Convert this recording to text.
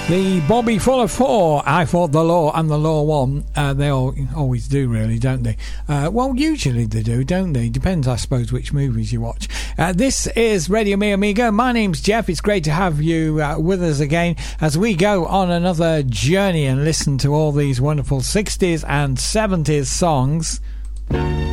The Bobby Fuller Four. I thought the Law and the Law won. They always do, really, don't they? Well, usually they do, don't they? Depends, I suppose, which movies you watch. This is Radio Mi Amigo. My name's Jeff. It's great to have you with us again as we go on another journey and listen to all these wonderful 60s and 70s songs.